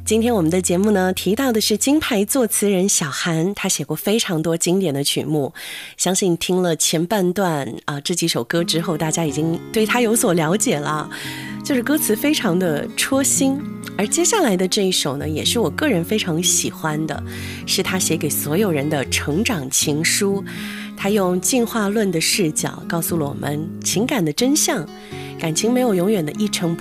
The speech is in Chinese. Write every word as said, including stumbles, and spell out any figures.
今天我们的节目呢，提到的是金牌作词人小韩，他写过非常多经典的曲目，相信听了前半段啊、呃、这几首歌之后，大家已经对他有所了解了，就是歌词非常的戳心。而接下来的这一首呢，也是我个人非常喜欢的，是他写给所有人的成长情书。他用进化论的视角告诉了我们情感的真相，感情没有永远的一成